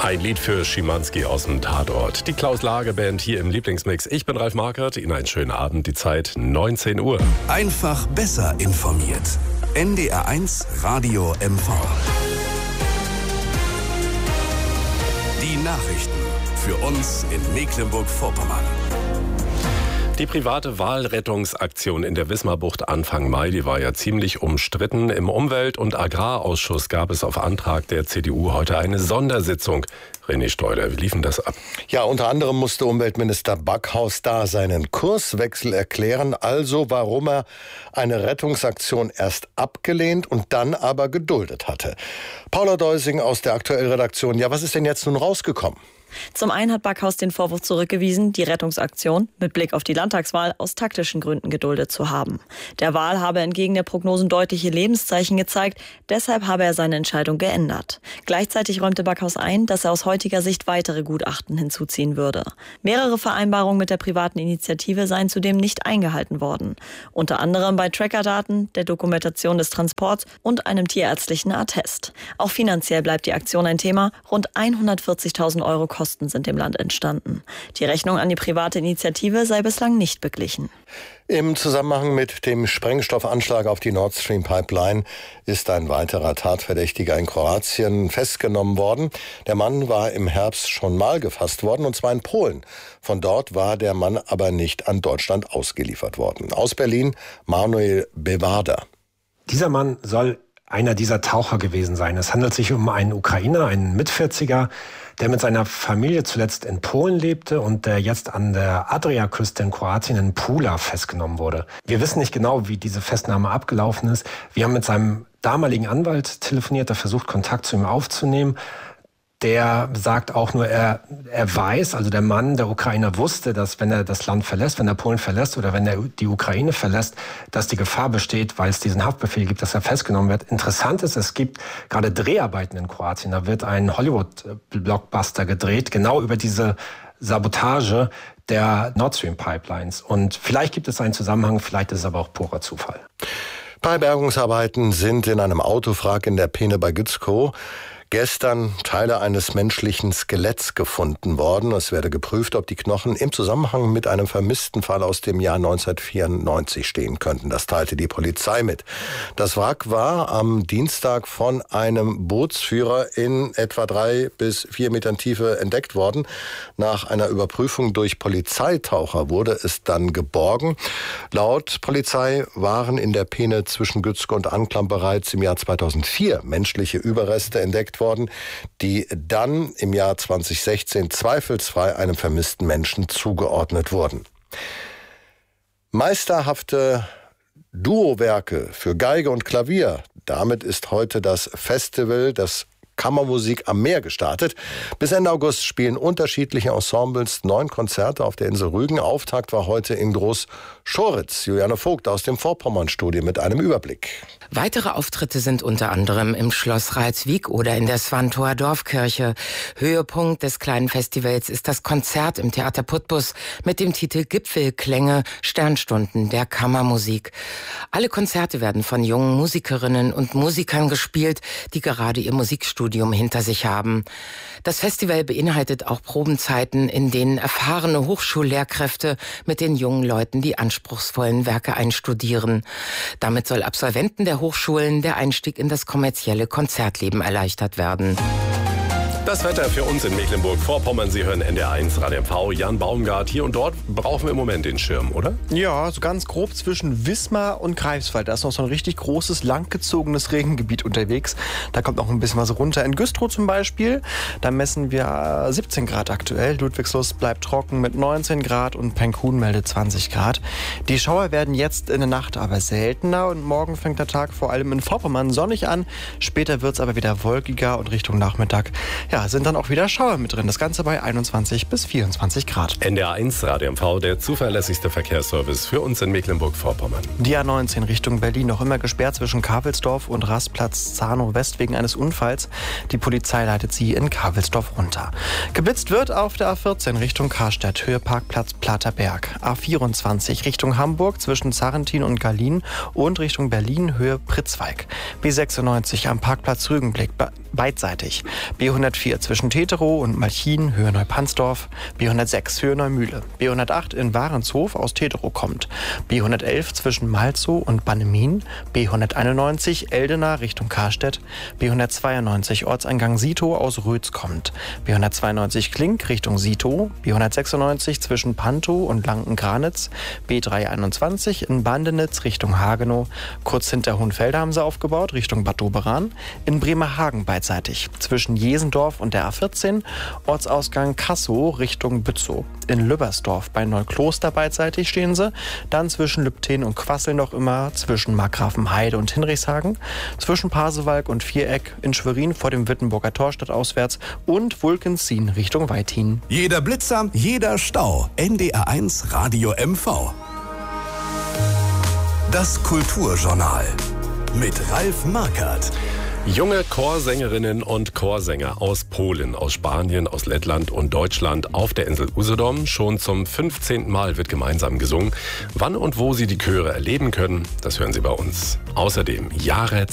Ein Lied für Schimanski aus dem Tatort. Die Klaus-Lage-Band hier im Lieblingsmix. Ich bin Ralf Markert. Ihnen einen schönen Abend. Die Zeit 19 Uhr. Einfach besser informiert. NDR1 Radio MV. Die Nachrichten für uns in Mecklenburg-Vorpommern. Die private Walrettungsaktion in der Wismarbucht Anfang Mai, die war ja ziemlich umstritten. Im Umwelt- und Agrarausschuss gab es auf Antrag der CDU heute eine Sondersitzung. René Steuder, wie liefen das ab? Ja, unter anderem musste Umweltminister Backhaus da seinen Kurswechsel erklären, also warum er eine Rettungsaktion erst abgelehnt und dann aber geduldet hatte. Paula Deusing aus der Aktuellredaktion. Ja, was ist denn jetzt nun rausgekommen? Zum einen hat Backhaus den Vorwurf zurückgewiesen, die Rettungsaktion mit Blick auf die Landtagswahl aus taktischen Gründen geduldet zu haben. Der Wahl habe entgegen der Prognosen deutliche Lebenszeichen gezeigt, deshalb habe er seine Entscheidung geändert. Gleichzeitig räumte Backhaus ein, dass er aus heutiger Sicht weitere Gutachten hinzuziehen würde. Mehrere Vereinbarungen mit der privaten Initiative seien zudem nicht eingehalten worden. Unter anderem bei Trackerdaten, der Dokumentation des Transports und einem tierärztlichen Attest. Auch finanziell bleibt die Aktion ein Thema. Rund 140.000 € Kosten sind dem Land entstanden. Die Rechnung an die private Initiative sei bislang nicht beglichen. Im Zusammenhang mit dem Sprengstoffanschlag auf die Nord Stream Pipeline ist ein weiterer Tatverdächtiger in Kroatien festgenommen worden. Der Mann war im Herbst schon mal gefasst worden, und zwar in Polen. Von dort war der Mann aber nicht an Deutschland ausgeliefert worden. Aus Berlin, Manuel Bewarder. Dieser Mann soll einer dieser Taucher gewesen sein. Es handelt sich um einen Ukrainer, einen Mit-40er, der mit seiner Familie zuletzt in Polen lebte und der jetzt an der Adriaküste in Kroatien in Pula festgenommen wurde. Wir wissen nicht genau, wie diese Festnahme abgelaufen ist. Wir haben mit seinem damaligen Anwalt telefoniert, der versucht, Kontakt zu ihm aufzunehmen. Der sagt auch nur, er weiß, also der Mann, der Ukrainer wusste, dass wenn er das Land verlässt, wenn er Polen verlässt oder wenn er die Ukraine verlässt, dass die Gefahr besteht, weil es diesen Haftbefehl gibt, dass er festgenommen wird. Interessant ist, es gibt gerade Dreharbeiten in Kroatien. Da wird ein Hollywood-Blockbuster gedreht, genau über diese Sabotage der Nord Stream Pipelines. Und vielleicht gibt es einen Zusammenhang, vielleicht ist es aber auch purer Zufall. Bei Bergungsarbeiten sind in einem Autowrack in der Peene bei Gützkow gestern Teile eines menschlichen Skeletts gefunden worden. Es werde geprüft, ob die Knochen im Zusammenhang mit einem vermissten Fall aus dem Jahr 1994 stehen könnten. Das teilte die Polizei mit. Das Wrack war am Dienstag von einem Bootsführer in etwa 3 bis 4 Metern Tiefe entdeckt worden. Nach einer Überprüfung durch Polizeitaucher wurde es dann geborgen. Laut Polizei waren in der Peene zwischen Gützkow und Anklam bereits im Jahr 2004 menschliche Überreste entdeckt worden, die dann im Jahr 2016 zweifelsfrei einem vermissten Menschen zugeordnet wurden. Meisterhafte Duowerke für Geige und Klavier. Damit ist heute das Festival, das Kammermusik am Meer gestartet. Bis Ende August spielen unterschiedliche Ensembles 9 Konzerte auf der Insel Rügen. Auftakt war heute in Groß-Schoritz. Juliane Vogt aus dem Vorpommern-Studio mit einem Überblick. Weitere Auftritte sind unter anderem im Schloss Reitswijk oder in der Svantower Dorfkirche. Höhepunkt des kleinen Festivals ist das Konzert im Theater Putbus mit dem Titel Gipfelklänge, Sternstunden der Kammermusik. Alle Konzerte werden von jungen Musikerinnen und Musikern gespielt, die gerade ihr Musikstudium hinter sich haben. Das Festival beinhaltet auch Probenzeiten, in denen erfahrene Hochschullehrkräfte mit den jungen Leuten die anspruchsvollen Werke einstudieren. Damit soll Absolventen der Hochschulen der Einstieg in das kommerzielle Konzertleben erleichtert werden. Das Wetter für uns in Mecklenburg-Vorpommern. Sie hören NDR1 Radio MV. Jan Baumgart. Hier und dort brauchen wir im Moment den Schirm, oder? Ja, so ganz grob zwischen Wismar und Greifswald. Da ist noch so ein richtig großes, langgezogenes Regengebiet unterwegs. Da kommt noch ein bisschen was runter. In Güstrow zum Beispiel, da messen wir 17 Grad aktuell. Ludwigslust bleibt trocken mit 19 Grad und Penkhuhn meldet 20 Grad. Die Schauer werden jetzt in der Nacht aber seltener und morgen fängt der Tag vor allem in Vorpommern sonnig an. Später wird es aber wieder wolkiger und Richtung Nachmittag sind dann auch wieder Schauer mit drin. Das Ganze bei 21 bis 24 Grad. NDR1 Radio MV, der zuverlässigste Verkehrsservice für uns in Mecklenburg-Vorpommern. Die A19 Richtung Berlin noch immer gesperrt zwischen Kavelsdorf und Rastplatz Zahnow West wegen eines Unfalls. Die Polizei leitet sie in Kavelsdorf runter. Geblitzt wird auf der A14 Richtung Karstadt, Höhe Parkplatz Platerberg. A24 Richtung Hamburg zwischen Zarrentin und Gallien und Richtung Berlin, Höhe Pritzwalk. B96 am Parkplatz Rügenblick beidseitig. B104 B104 zwischen Teterow und Malchin, Höhe Neupansdorf, B106 Höhe Neumühle, B108 in Warenshof aus Teterow kommt, B111 zwischen Malzow und Bannemin, B191 Eldena Richtung Karstedt, B192 Ortseingang Sitow aus Rötz kommt, B192 Klink Richtung Sitow, B196 zwischen Pantow und Lanken-Granitz, B321 in Bandenitz Richtung Hagenow, kurz hinter Hohenfelde haben sie aufgebaut, Richtung Bad Doberan, in Bremerhagen beidseitig, zwischen Jesendorf und der A14, Ortsausgang Kassow Richtung Bützow, in Lübbersdorf bei Neukloster beidseitig stehen sie, dann zwischen Lübten und Quassel noch immer, zwischen Markgrafenheide und Hinrichshagen, zwischen Pasewalk und Viereck, in Schwerin vor dem Wittenburger Tor stadtauswärts und Wulkensien Richtung Weithin. Jeder Blitzer, jeder Stau. NDR1 Radio MV. Das Kulturjournal mit Ralf Markert. Junge Chorsängerinnen und Chorsänger aus Polen, aus Spanien, aus Lettland und Deutschland auf der Insel Usedom. Schon zum 15. Mal wird gemeinsam gesungen. Wann und wo Sie die Chöre erleben können, das hören Sie bei uns. Außerdem Jahre